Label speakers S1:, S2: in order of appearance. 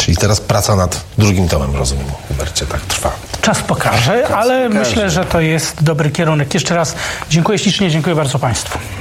S1: Czyli teraz praca nad drugim tomem, rozumiem, Hubercie, tak trwa.
S2: Czas pokaże, ale myślę, że to jest dobry kierunek. Jeszcze raz dziękuję ślicznie, dziękuję bardzo Państwu.